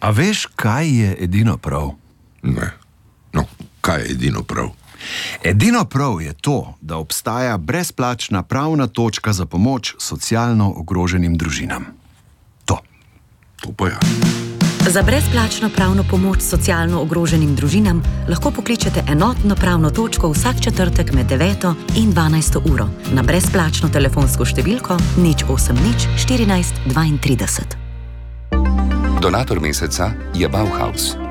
A veš, kaj je edino prav? Ne. No, kaj je edino prav? Edino prav je to, da obstaja brezplačna pravna točka za pomoč socialno ogroženim družinam. To pa ja. Za brezplačno pravno pomoč socialno ogroženim družinam lahko pokličete enotno pravno točko vsak četrtek med 9. in 12. uro na brezplačno telefonsko številko 080 14 32. Donator meseca je Bauhaus.